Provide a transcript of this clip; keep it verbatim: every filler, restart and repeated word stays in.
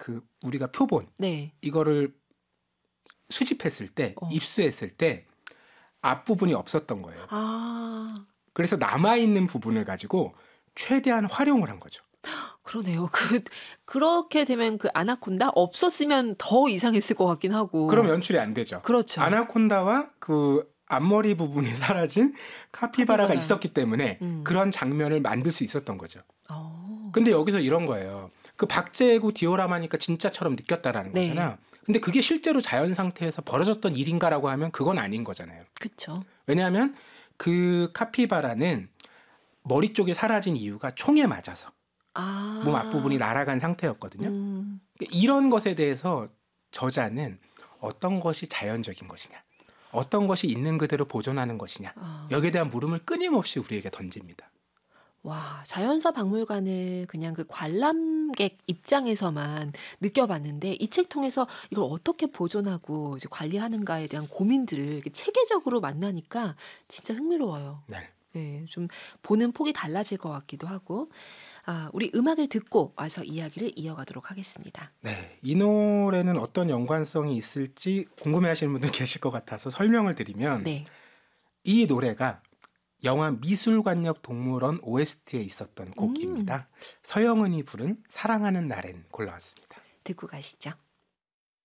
그 우리가 표본 네. 이거를 수집했을 때 어. 입수했을 때 앞부분이 없었던 거예요. 아. 그래서 남아있는 부분을 가지고 최대한 활용을 한 거죠. 그러네요. 그 그렇게 되면 그 아나콘다 없었으면 더 이상했을 것 같긴 하고. 그럼 연출이 안 되죠. 그렇죠. 아나콘다와 그 앞머리 부분이 사라진 카피바라가 카피바라. 있었기 때문에 음. 그런 장면을 만들 수 있었던 거죠. 어. 근데 여기서 이런 거예요. 그 박제구 디오라마니까 진짜처럼 느꼈다라는 네. 거잖아. 근데 그게 실제로 자연 상태에서 벌어졌던 일인가라고 하면 그건 아닌 거잖아요. 그쵸. 왜냐하면 그 카피바라는 머리 쪽이 사라진 이유가 총에 맞아서 아. 몸 앞부분이 날아간 상태였거든요. 음. 이런 것에 대해서 저자는 어떤 것이 자연적인 것이냐, 어떤 것이 있는 그대로 보존하는 것이냐, 아. 여기에 대한 물음을 끊임없이 우리에게 던집니다. 와, 자연사 박물관을 그냥 그 관람객 입장에서만 느껴봤는데 이 책 통해서 이걸 어떻게 보존하고 이제 관리하는가에 대한 고민들을 이렇게 체계적으로 만나니까 진짜 흥미로워요. 네. 네, 좀 보는 폭이 달라질 것 같기도 하고. 아, 우리 음악을 듣고 와서 이야기를 이어가도록 하겠습니다. 네, 이 노래는 어떤 연관성이 있을지 궁금해하시는 분들 계실 것 같아서 설명을 드리면 네. 이 노래가 영화 미술관역 동물원 오에스티에 있었던 곡입니다. 음. 서영은이 부른 사랑하는 날엔 골라왔습니다. 듣고 가시죠.